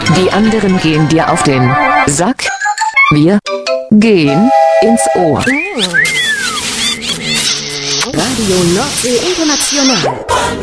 Die anderen gehen dir auf den Sack. Wir gehen ins Ohr. Radio Nordsee International.